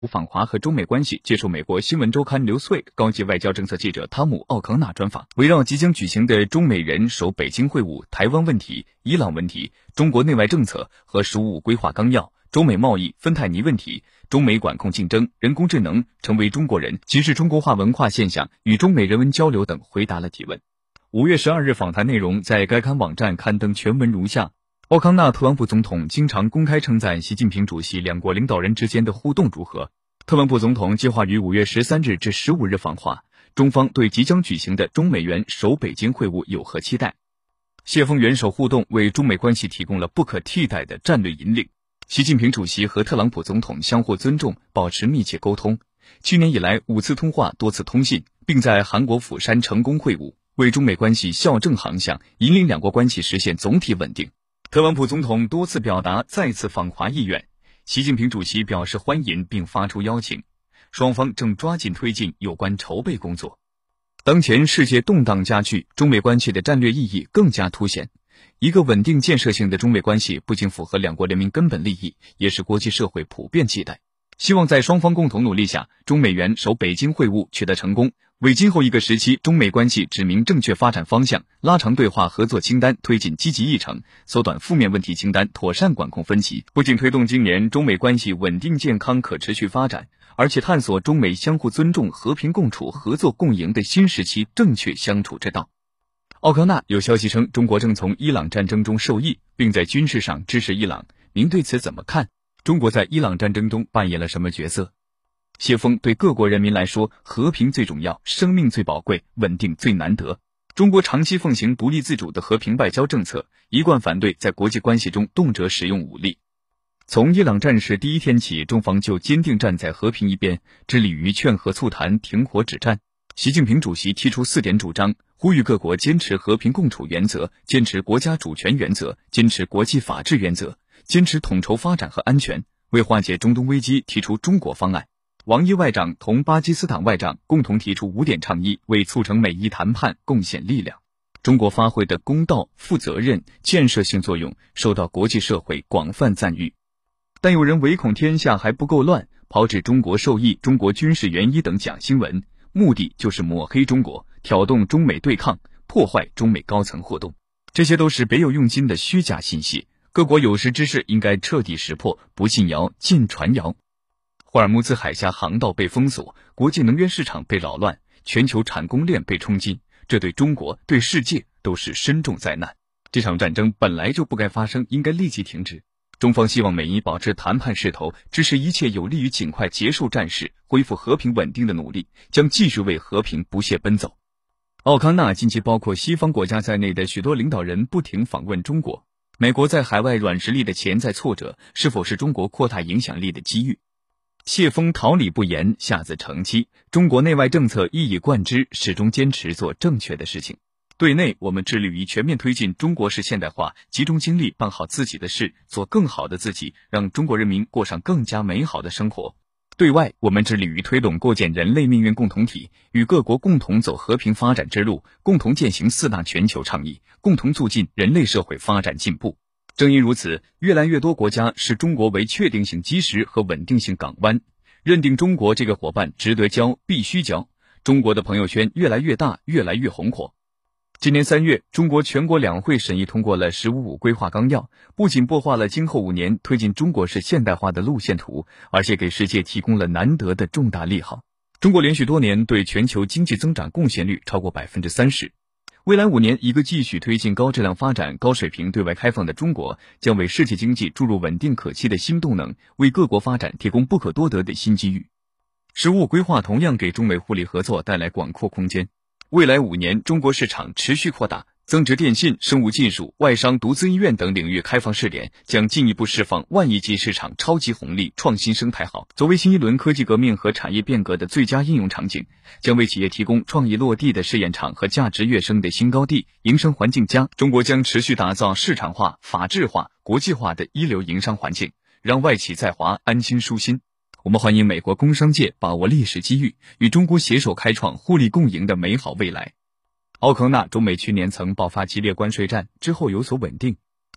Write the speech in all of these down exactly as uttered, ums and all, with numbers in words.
访华和中美关系接受美国新闻周刊刘穗高级外交政策记者汤姆·奥康纳专访，围绕即将举行的中美人首北京会晤、台湾问题、伊朗问题、中国内外政策和“十五五”规划纲要、中美贸易、芬太尼问题、中美管控竞争、人工智能、成为中国人、歧视中国化文化现象与中美人文交流等回答了提问。五月十二日访谈内容在该刊网站刊登，全文如下。奥康纳特朗普总统经常公开称赞习近平主席两国领导人之间的互动如何。特朗普总统计划于五月十三日至十五日访华，中方对即将举行的中美元首北京会晤有何期待？谢峰元首互动为中美关系提供了不可替代的战略引领。习近平主席和特朗普总统相互尊重，保持密切沟通。去年以来五次通话，多次通信，并在韩国釜山成功会晤，为中美关系校正航向，引领两国关系实现总体稳定。特朗普总统多次表达再次访华意愿，习近平主席表示欢迎并发出邀请，双方正抓紧推进有关筹备工作。当前世界动荡加剧，中美关系的战略意义更加凸显。一个稳定建设性的中美关系不仅符合两国人民根本利益，也是国际社会普遍期待。希望在双方共同努力下，中美元首北京会晤取得成功，为今后一个时期中美关系指明正确发展方向，拉长对话合作清单，推进积极议程，缩短负面问题清单，妥善管控分歧，不仅推动今年中美关系稳定健康可持续发展，而且探索中美相互尊重、和平共处、合作共赢的新时期正确相处之道。奥康纳有消息称，中国正从伊朗战争中受益，并在军事上支持伊朗，您对此怎么看？中国在伊朗战争中扮演了什么角色？谢峰对各国人民来说，和平最重要，生命最宝贵，稳定最难得。中国长期奉行独立自主的和平外交政策，一贯反对在国际关系中动辄使用武力。从伊朗战事第一天起，中方就坚定站在和平一边，致力于劝和促谈、停火止战。习近平主席提出四点主张，呼吁各国坚持和平共处原则，坚持国家主权原则，坚持国际法治原则，坚持统筹发展和安全，为化解中东危机提出中国方案。王毅外长同巴基斯坦外长共同提出五点倡议，为促成美伊谈判贡献力量。中国发挥的公道、负责任、建设性作用受到国际社会广泛赞誉。但有人唯恐天下还不够乱，炮制中国受益、中国军事援伊等假新闻，目的就是抹黑中国，挑动中美对抗，破坏中美高层互动。这些都是别有用心的虚假信息，各国有识之士应该彻底识破，不信谣，禁传谣。霍尔木兹海峡航道被封锁，国际能源市场被扰乱，全球产供链被冲击，这对中国、对世界都是深重灾难。这场战争本来就不该发生，应该立即停止。中方希望美伊保持谈判势头，支持一切有利于尽快结束战事、恢复和平稳定的努力，将继续为和平不懈奔走。奥康纳近期包括西方国家在内的许多领导人不停访问中国，美国在海外软实力的潜在挫折，是否是中国扩大影响力的机遇？谢峰桃李不言，下自成蹊，中国内外政策一以贯之，始终坚持做正确的事情。对内，我们致力于全面推进中国式现代化，集中精力办好自己的事，做更好的自己，让中国人民过上更加美好的生活。对外，我们致力于推动构建人类命运共同体，与各国共同走和平发展之路，共同践行四大全球倡议，共同促进人类社会发展进步。正因如此，越来越多国家视中国为确定性基石和稳定性港湾，认定中国这个伙伴值得交，必须交。中国的朋友圈越来越大，越来越红火。今年三月，中国全国两会审议通过了“十五五”规划纲要，不仅擘画了今后五年推进中国式现代化的路线图，而且给世界提供了难得的重大利好。中国连续多年对全球经济增长贡献率超过 百分之三十。未来五年，一个继续推进高质量发展、高水平对外开放的中国，将为世界经济注入稳定可期的新动能，为各国发展提供不可多得的新机遇。“十五五”规划同样给中美互利合作带来广阔空间。未来五年，中国市场持续扩大，增值电信、生物技术、外商独资医院等领域开放试点，将进一步释放万亿级市场超级红利，创新生态好。作为新一轮科技革命和产业变革的最佳应用场景，将为企业提供创意落地的试验场和价值跃升的新高地，营商环境佳。中国将持续打造市场化、法治化、国际化的一流营商环境，让外企在华安心舒心。我们欢迎美国工商界把握历史机遇，与中国携手开创互利共赢的美好未来。奥康纳中美去年曾爆发激烈关税战，之后有所稳定。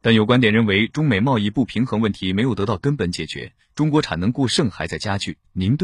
但有观点认为，中美贸易不平衡问题没有得到根本解决，中国产能过剩还在加剧。您对